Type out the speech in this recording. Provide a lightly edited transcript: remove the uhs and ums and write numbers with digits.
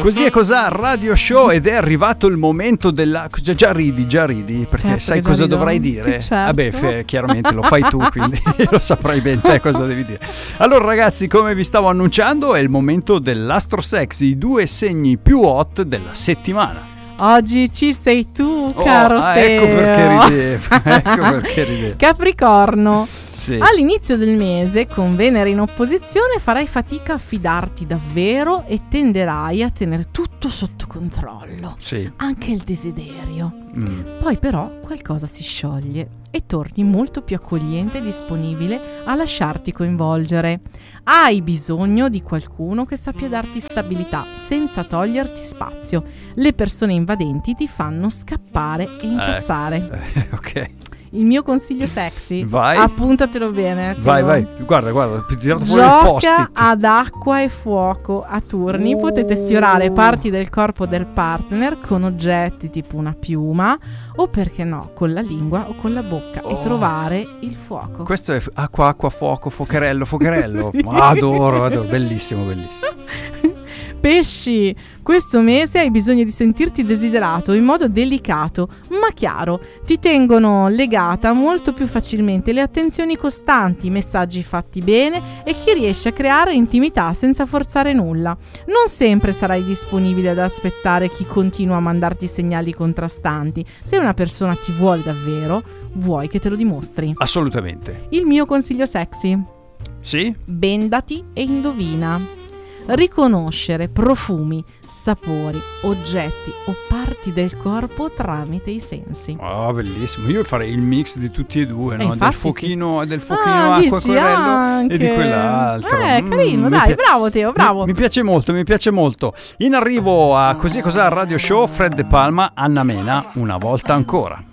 Così è cos'ha Radio Show ed è arrivato il momento della... Già ridi, perché certo, sai cosa dovrai dire? Sì, certo. Vabbè, chiaramente lo fai tu, quindi lo saprai ben te cosa devi dire. Allora ragazzi, come vi stavo annunciando, è il momento dell'Astro Sexy, i 2 segni più hot della settimana. Oggi ci sei tu, caro Teo. Ecco perché ridevo. Capricorno. Sì. All'inizio del mese, con Venere in opposizione, farai fatica a fidarti davvero e tenderai a tenere tutto sotto controllo, Sì. anche il desiderio. Poi però qualcosa si scioglie e torni molto più accogliente e disponibile a lasciarti coinvolgere. Hai bisogno di qualcuno che sappia darti stabilità senza toglierti spazio. Le persone invadenti ti fanno scappare e incazzare. Ok. Il mio consiglio sexy, vai, appuntatelo bene. Vai, guarda, ti ho tirato fuori il post-it. Gioca ad acqua e fuoco a turni. Potete sfiorare parti del corpo del partner con oggetti tipo una piuma o, perché no, con la lingua o con la bocca e trovare il fuoco. Questo è acqua, fuoco, focherello. Sì. Adoro, bellissimo. Pesci, questo mese hai bisogno di sentirti desiderato in modo delicato ma chiaro. Ti tengono legata molto più facilmente le attenzioni costanti, i messaggi fatti bene e chi riesce a creare intimità senza forzare nulla. Non sempre sarai disponibile ad aspettare chi continua a mandarti segnali contrastanti. Se una persona ti vuole davvero, vuoi che te lo dimostri. Assolutamente. Il mio consiglio sexy: sì? bendati e indovina. Riconoscere profumi, sapori, oggetti o parti del corpo tramite i sensi. Bellissimo. Io farei il mix di tutti e due, no? Infatti Del fuochino acqua acquarello e di quell'altro. Carino, dai, bravo Teo, bravo. Mi piace molto. In arrivo a Così cos'ha Radio Show, Fred De Palma, Anna Mena, una volta ancora.